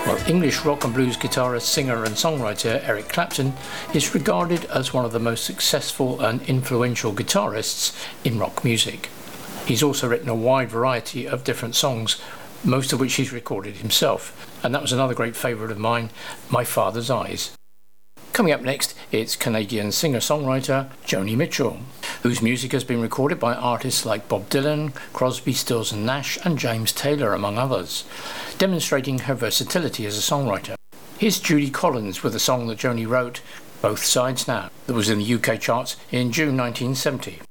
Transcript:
Well, English rock and blues guitarist, singer and songwriter Eric Clapton is regarded as one of the most successful and influential guitarists in rock music. He's also written a wide variety of different songs, most of which he's recorded himself, and that was another great favourite of mine, My Father's Eyes. Coming up next, it's Canadian singer-songwriter Joni Mitchell, whose music has been recorded by artists like Bob Dylan, Crosby, Stills and Nash and James Taylor, among others, demonstrating her versatility as a songwriter. Here's Judy Collins with a song that Joni wrote, Both Sides Now, that was in the UK charts in June 1970.